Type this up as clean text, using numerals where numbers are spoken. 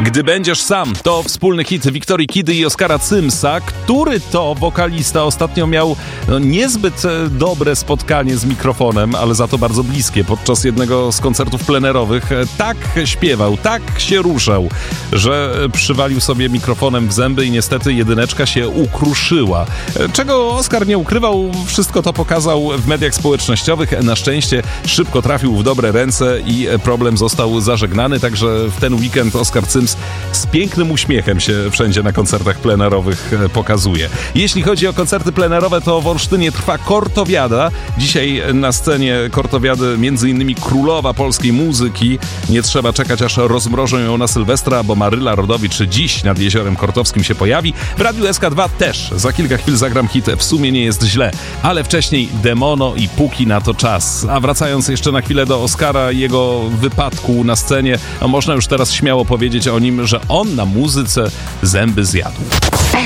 Gdy będziesz sam, to wspólny hit Wiktorii Kidy i Oskara Cymsa, który to wokalista ostatnio miał niezbyt dobre spotkanie z mikrofonem, ale za to bardzo bliskie. Podczas jednego z koncertów plenerowych tak śpiewał, tak się ruszał, że przywalił sobie mikrofonem w zęby i niestety jedyneczka się ukruszyła. Czego Oskar nie ukrywał, wszystko to pokazał w mediach społecznościowych. Na szczęście szybko trafił w dobre ręce i problem został zażegnany, także w ten weekend Oskar Cyms z pięknym uśmiechem się wszędzie na koncertach plenerowych pokazuje. Jeśli chodzi o koncerty plenerowe, to w Olsztynie trwa Kortowiada. Dzisiaj na scenie Kortowiady m.in. królowa polskiej muzyki. Nie trzeba czekać, aż rozmrożą ją na Sylwestra, bo Maryla Rodowicz dziś nad Jeziorem Kortowskim się pojawi. W Radiu SK2 też. Za kilka chwil zagram hit W sumie nie jest źle. Ale wcześniej Demono i Póki na to czas. A wracając jeszcze na chwilę do Oskara i jego wypadku na scenie, można już teraz śmiało powiedzieć o nim, że on na muzyce zęby zjadł.